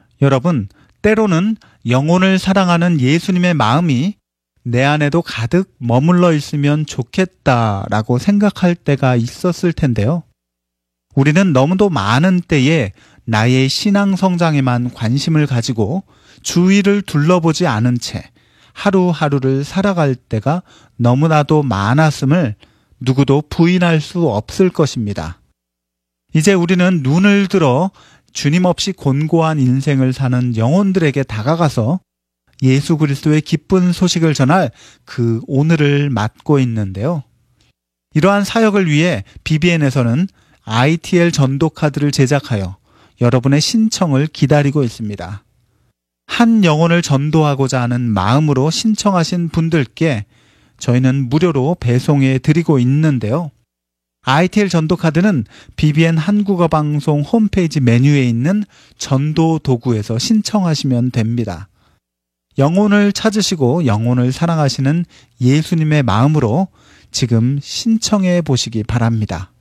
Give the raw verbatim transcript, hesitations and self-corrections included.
여러분, 때로는 영혼을 사랑하는 예수님의 마음이 내 안에도 가득 머물러 있으면 좋겠다라고 생각할 때가 있었을 텐데요. 우리는 너무도 많은 때에 나의 신앙 성장에만 관심을 가지고 주위를 둘러보지 않은 채 하루하루를 살아갈 때가 너무나도 많았음을 누구도 부인할 수 없을 것입니다. 이제 우리는 눈을 들어 주님 없이 곤고한 인생을 사는 영혼들에게 다가가서 예수 그리스도의 기쁜 소식을 전할 그 오늘을 맞고 있는데요. 이러한 사역을 위해 비비엔에서는 아이티엘 전도 카드를 제작하여 여러분의 신청을 기다리고 있습니다. 한 영혼을 전도하고자 하는 마음으로 신청하신 분들께 저희는 무료로 배송해 드리고 있는데요. 아이티엘 전도 카드는 비비엔 한국어 방송 홈페이지 메뉴에 있는 전도 도구에서 신청하시면 됩니다. 영혼을 찾으시고 영혼을 사랑하시는 예수님의 마음으로 지금 신청해 보시기 바랍니다.